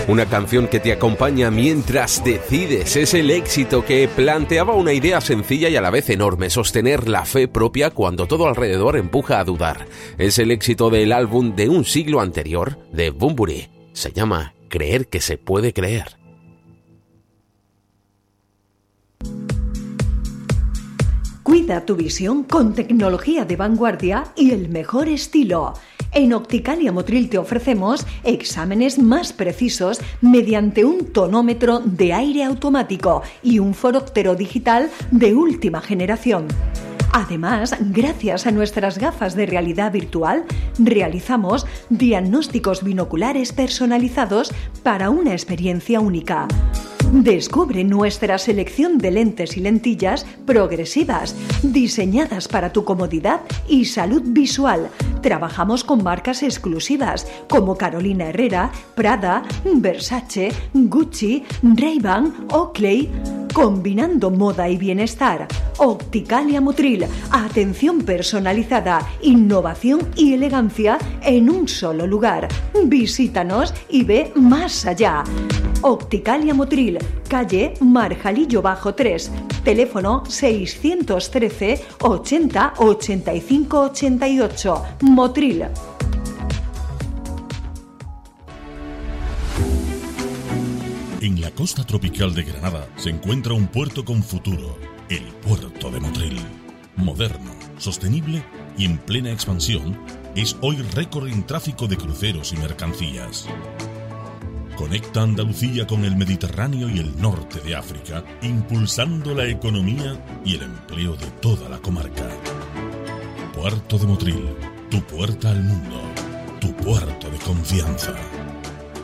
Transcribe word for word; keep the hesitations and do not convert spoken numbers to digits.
Una canción que te acompaña mientras decides. Es el éxito que planteaba una idea sencilla y a la vez enorme: sostener la fe propia cuando todo alrededor empuja a dudar. Es el éxito del álbum de un siglo anterior de Bunbury. Se llama Creer que se puede creer. Cuida tu visión con tecnología de vanguardia y el mejor estilo. En Opticalia Motril te ofrecemos exámenes más precisos mediante un tonómetro de aire automático y un foróptero digital de última generación. Además, gracias a nuestras gafas de realidad virtual, realizamos diagnósticos binoculares personalizados para una experiencia única. Descubre nuestra selección de lentes y lentillas progresivas, diseñadas para tu comodidad y salud visual. Trabajamos con marcas exclusivas como Carolina Herrera, Prada, Versace, Gucci, Ray-Ban, Oakley, combinando moda y bienestar. Opticalia Motril, atención personalizada, innovación y elegancia en un solo lugar. Visítanos y ve más allá. Opticalia Motril, calle Marjalillo Bajo tres, teléfono seiscientos trece ochenta ochenta y cinco ochenta y ocho. Motril. En la costa tropical de Granada se encuentra un puerto con futuro, el puerto de Motril. Moderno, sostenible y en plena expansión, es hoy récord en tráfico de cruceros y mercancías. Conecta Andalucía con el Mediterráneo y el norte de África, impulsando la economía y el empleo de toda la comarca. Puerto de Motril, tu puerta al mundo, tu puerto de confianza.